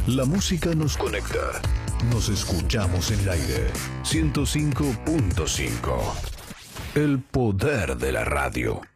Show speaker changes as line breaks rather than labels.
La música nos conecta. Nos escuchamos en el aire. 105.5. El poder de la radio.